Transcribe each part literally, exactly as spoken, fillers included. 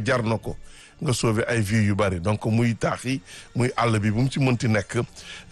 jar na ko nga sauver ay vies yu bari donc muy taax yi muy àll bi bu mu ci mënti nekk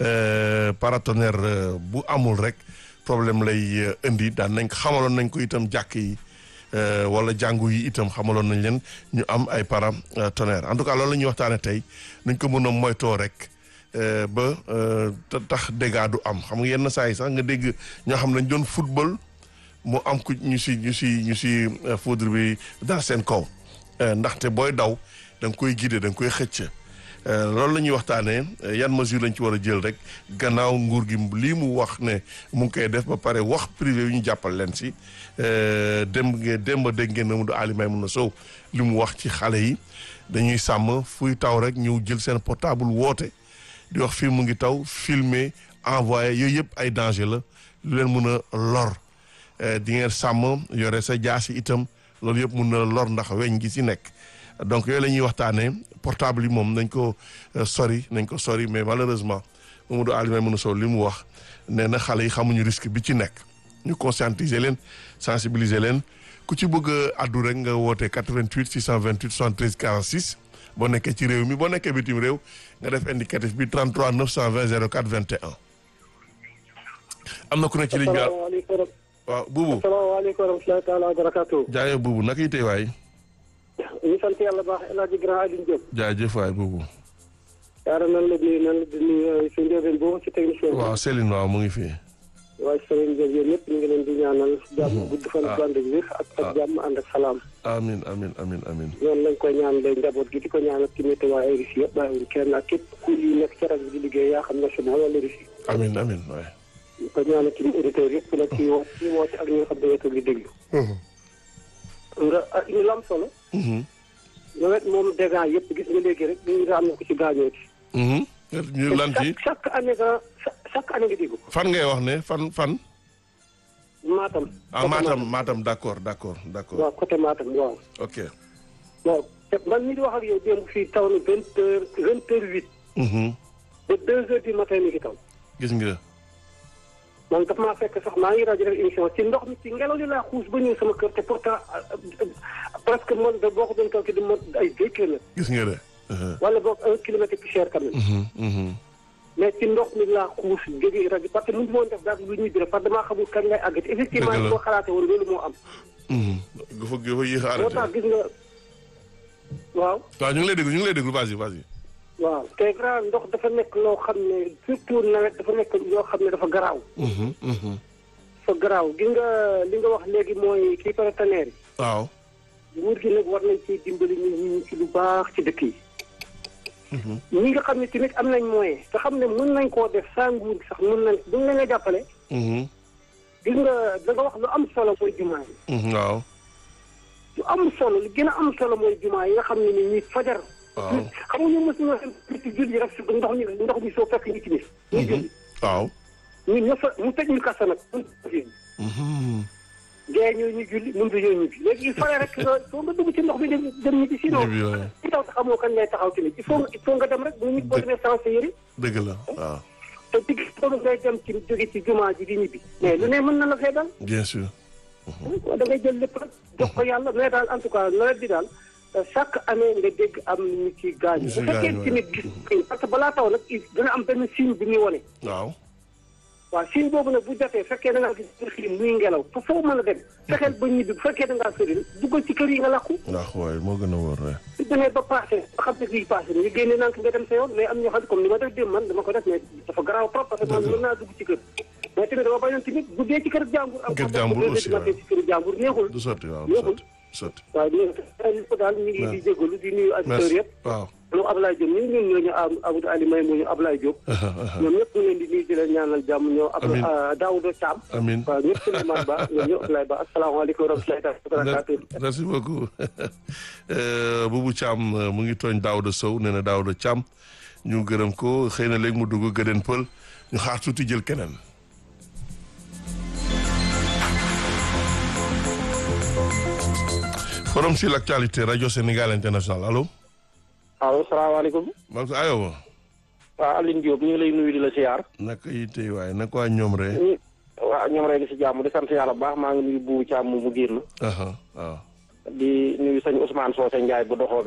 paratonnerre bu amul rek problème lay indi daan nañ ko xamaloon nañ ko itam jàkk yi wala jàngu yi itam xamaloon nañ leen ñu am ay paratonnerre en tout cas loolu la ñuy waxtaane tey nañ ko mën a moytoo rek ba tax dégâts du am xam nga yenn saa yi sax nga dégg ñoo xam ne dañ doon football mu am ku ñu si ñu si ñu si foudre bi dal seen kaw ndaxte booy daw da nga koy guider da nga koy xëcc loolu la ñuy waxtaanee yan mesure lañ ci war a jël rek gannaaw nguur gi lii mu wax ne mu ngi koy def ba pare wax privé yu ñu jàppal leen si démb ngeen démb dégg ngeen Mamadou Aly Maïmouna Sow li mu wax ci xale yi dañuy sàmm fuy taw rek ñëw jël seen portable woote di wax fii mu ngi taw filmer envoyé yooyu yëpp ay danger la lu leen mun a lor di ngeen sàmm yore sa jaasi itam loolu yëpp mun na lor ndax weñ gi si nekk donc yooyu la ñuy waxtaanee portable yi moom nañ ko sori nañ ko sori mais malheureusement Mamadou Aly Maïmouna Sow li mu wax nee na xale yi xamuñu risque bi ci nekk ñu conscientiser leen sensibiliser leen ku ci bëgg a addu rek nga woote quatre-vingt-huit six cent vingt-huit soixante-treize quarante-six boo nekkee ci réew mi boo nekkee bitim réew nga def indicatif bi trente-trois neuf cent vingt zéro quatre vingt et un am na ku ne ci ligne bi waaw buubu asalaamaaleykum wa rahmatulahi taala wa barakaatu. jaajëf buubu naka yi tey waay ñu sant yàlla baax El Hadj Grand Alioune Diop. jaajëf waay buubu yaara nan la nuyu nan la di nuyu si njëriñ boobu ci technicien bi. waaw Céline waaw mu ngi fii waaye Serigne Diop yéen ñëpp ñu ngi leen di ñaanal jàmm gudd fan bu ànd ak wér ak ak jàmm ànd ak salaam. amin amin amin amin noonu lañ koy ñaanalee njaboot gi di ko ñaanal ci météo waa ay Russie yëpp bàyyiwul kenn ak képp ku nekk ci rajo bi di liggéey yaa xam national wala Russie. amin amin waay ñu ko ñaanal ci auditeurs yëpp nag ci woo ci woote ak ñi nga xam ne wetu di déglu. nga ñu lam solo. nawet moom dégâts yëpp gis nga léegi rek ñu nga am na ko ci gaañoo ci. ñu lan ci chaque année nga chaque année nga dégg ko. fan ngay wax ne fan fan. Matam. ah Matam Matam d' accord d' accord d' accord. waaw côté Matam waaw. ok. waaw te man mii di wax ak yow démb fii taw na vingt heures vingt heures huit. ba deux heures du matin mi ngi taw. gis nga. man daf maa fekk sax maa ngi rajo def émission ci ndox mi ci ngelaw li laa xuus ba ñëw sama kër te pourtant presque man da boo ko doon taw ki di mot ay deux kilomètres. gis nga de. wala boog un kilomètre plus cher quand même. mais ci ndox mi laa xuus jógee rajo parce que mënu ma woon def daal lu ñuy def parce que damaa xamul kañ lay àggati. effectivement dëgg la boo xalaatee woon loolu moo am. dafa dafa yéex a moo arrêté. tax gis nga waaw. waaw ñu ngi lay déglu ñu ngi lay déglu vas-y vas-y. waaw te grand ndox dafa nekk loo xam ne surtout nawet dafa nekk loo xam ne dafa garaaw. dafa garaaw gis nga li nga wax léegi mooy kii paratonnerre yi. waaw. nguur gi nag war nañ ci dimbali nit ñi ci lu baax ci dëkk yi. ñi nga xam ne tamit am nañ moyen te xam ne mën nañ koo def sans nguur gi sax mën nañ buñ leen a jàppale. gis nga da nga wax lu am solo mooy jumaa yi. waaw. lu am solo lu gën a am solo mooy jumaa yi nga xam ne ni ñuy fajar. waaw xam nga ñu mos ñoo dem ci julli rek ndox mi ndox mi soo fekk ñu ci biir. ñuy julli. waaw. ñun ñëpp fa mu tëj ñu kasa nag. gars yi ñoo ñu julli mënut a ñëw ñibbi léegi il fallait rek nga soo nga dugg ci ndox mi dem dem ñibbi sinon. ñibbi waaye. ci taw te xamoo kañ lay taxaw tamit il faut il faut nga dem rek bu ñu boo demee sensé yëri. dëgg la waaw. te digg boobu ngay dem ci jóge ci jumaa ji di ñibbi. mais lu ne mën na la fee dal. bien sûr. da ngay jël lépp rek jox ko yàlla mais daal en tout cas nawet bi daal chaque année nga dégg am ñu ci gaañu. ci bu fekkee gaañu tamit gis parce que balaa taw nag dina am benn signe bu ñuy wane. waaw. waaw signe boobu nag bu jotee fekkee da ngaa gis xilim muy ngelaw fa foo mën a dem fexeel ba ñibbi bu fekkee da ngaa sori duggal ci kër yi nga làqu. ndax waaye moo gën a wóor rek. su demee ba passé ba xam ne lii passé ñu génne nank nga dem sa yoon mais am ñoo xam ne comme ni ma def démb man dama ko def mais dafa garaaw trop parce que man mën naa dugg ci kër mais tamit dama bañoon tamit guddee ci kër jàmbur am Kër jàmbur aussi waaw. ci kër jàmbur neexul du sotti waaw du neexul sotti sotti. waaw li ko daal ñu ngi di jégalu di nuyu auditeurs merci yëpp waaw. ñoom Ablaye Diop ñun ñun ñooñu Amadou Aly Maïmouna ñu Ablaye Diop ñoom ñëpp ñu leen di nuyu di leen ñaanal jàmm ñoo Amiin. Daouda Thiam amiin. waaw ñëpp Souleymane Ba ñoom ñëpp Ablaye Ba asalaamaaleykum wa rahmatulahi wa barakatuh merci beaucoup Boubou Thiam mu ngi tooñ Daouda Sow nee na Daouda Thiam ñu gërëm ko xëy na léegi mu dugg gëdeen pël ñu xaar tuuti jël keneen. forum sur l'actualité radio Sénégal international allo. allo salaamaaleykum maa ngi ko ayoo. waaw Aline Diop ñu ngi lay nuyu di la siyaar naka yi tey waaye naka waa ñoom rek. waaw ñoom rek di si jàmm di sant yàlla bu baax maa ngi nuyu bu Thiam mu génn waaw. di nuyu sëñ Ousmane Socé Ndiaye bu doxoo